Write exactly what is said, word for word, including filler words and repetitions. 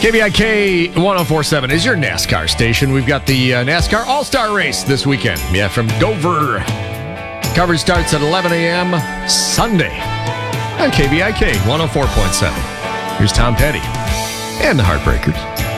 K V I K one oh four point seven is your NASCAR station. We've got the uh, NASCAR All-Star Race this weekend. Yeah, from Dover. Coverage starts at eleven a.m. Sunday on K V I K one oh four point seven. Here's Tom Petty and the Heartbreakers.